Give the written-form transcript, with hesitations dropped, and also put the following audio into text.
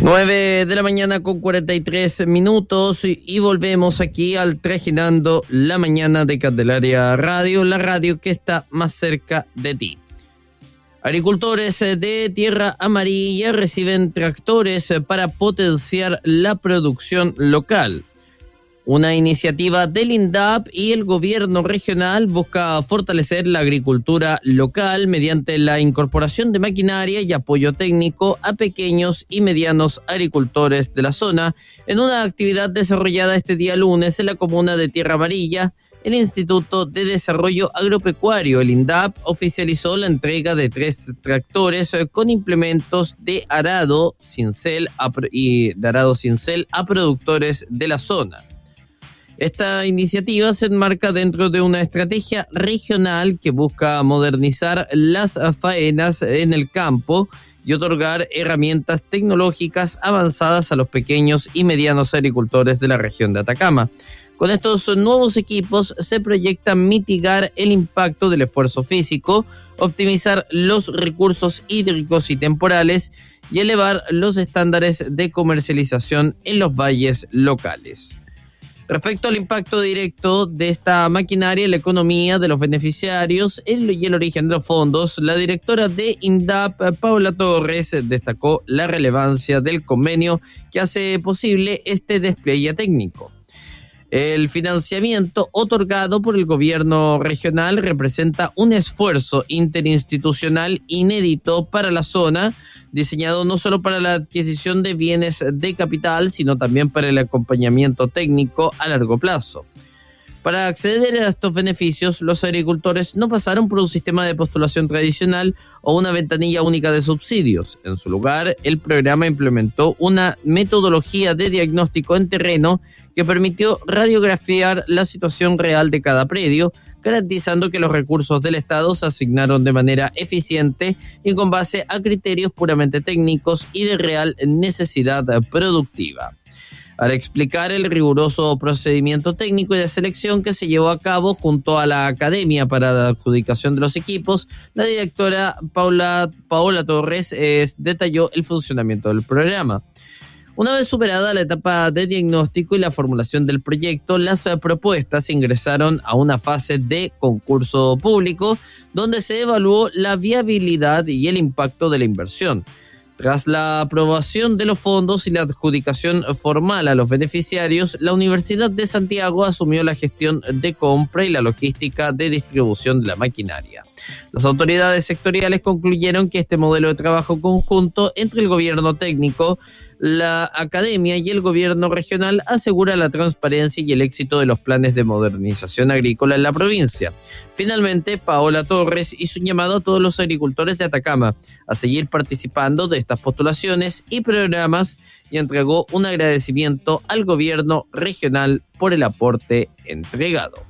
9 de la mañana con 43 minutos y volvemos aquí al Trajinando la Mañana de Candelaria Radio, la radio que está más cerca de ti. Agricultores de Tierra Amarilla reciben tractores para potenciar la producción local. Una iniciativa del INDAP y el gobierno regional busca fortalecer la agricultura local mediante la incorporación de maquinaria y apoyo técnico a pequeños y medianos agricultores de la zona en una actividad desarrollada este día lunes en la comuna de Tierra Amarilla. El Instituto de Desarrollo Agropecuario, el INDAP, oficializó la entrega de 3 tractores con implementos de arado cincel a productores de la zona. Esta iniciativa se enmarca dentro de una estrategia regional que busca modernizar las faenas en el campo y otorgar herramientas tecnológicas avanzadas a los pequeños y medianos agricultores de la región de Atacama. Con estos nuevos equipos se proyecta mitigar el impacto del esfuerzo físico, optimizar los recursos hídricos y temporales y elevar los estándares de comercialización en los valles locales. Respecto al impacto directo de esta maquinaria en la economía de los beneficiarios y el origen de los fondos, la directora de INDAP, Paula Torres, destacó la relevancia del convenio que hace posible este despliegue técnico. El financiamiento otorgado por el gobierno regional representa un esfuerzo interinstitucional inédito para la zona, diseñado no solo para la adquisición de bienes de capital, sino también para el acompañamiento técnico a largo plazo. Para acceder a estos beneficios, los agricultores no pasaron por un sistema de postulación tradicional o una ventanilla única de subsidios. En su lugar, el programa implementó una metodología de diagnóstico en terreno que permitió radiografiar la situación real de cada predio, garantizando que los recursos del Estado se asignaron de manera eficiente y con base a criterios puramente técnicos y de real necesidad productiva. Al explicar el riguroso procedimiento técnico y de selección que se llevó a cabo junto a la Academia para la adjudicación de los equipos, la directora Paola Torres detalló el funcionamiento del programa. Una vez superada la etapa de diagnóstico y la formulación del proyecto, las propuestas ingresaron a una fase de concurso público donde se evaluó la viabilidad y el impacto de la inversión. Tras la aprobación de los fondos y la adjudicación formal a los beneficiarios, la Universidad de Santiago asumió la gestión de compra y la logística de distribución de la maquinaria. Las autoridades sectoriales concluyeron que este modelo de trabajo conjunto entre el gobierno técnico, la academia y el gobierno regional asegura la transparencia y el éxito de los planes de modernización agrícola en la provincia. Finalmente, Paola Torres hizo un llamado a todos los agricultores de Atacama a seguir participando de estas postulaciones y programas y entregó un agradecimiento al gobierno regional por el aporte entregado.